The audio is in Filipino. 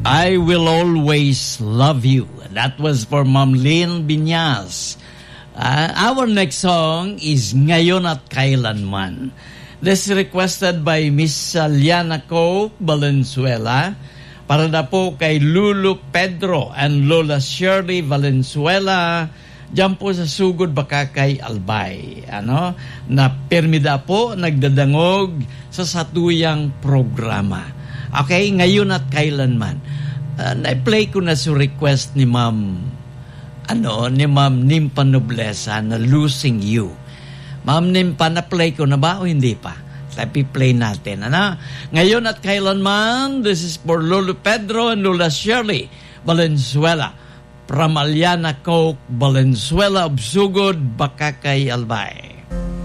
I Will Always Love You. That was for Ma'am Lynn Binyas. Our next song is Ngayon at Kailanman. This is requested by Miss Liana Coke Valenzuela para na po kay Lulu Pedro and Lola Shirley Valenzuela dyan po sa Sugod, Bakakay, Albay. Na permida po nagdadangog sa satuyang programa. Okay, Ngayon at Kailanman. Na-play ko na sa request ni Ma'am Nimpa Noblesa na Losing You. Ma'am Nimpa, na-play ko na ba o hindi pa? Tapi play natin. Ngayon at Kailanman, this is for Lolo Pedro and Lola Shirley Valenzuela from Aliana Coke Valenzuela of Sugod, Bakakay, Albay.